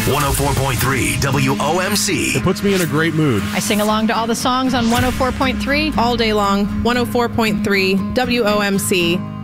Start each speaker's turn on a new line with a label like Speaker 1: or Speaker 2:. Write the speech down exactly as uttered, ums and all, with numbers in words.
Speaker 1: one oh four point three W O M C.
Speaker 2: It puts me in a great mood.
Speaker 3: I sing along to all the songs on one oh four point three.
Speaker 4: All day long, one oh four point three W O M C.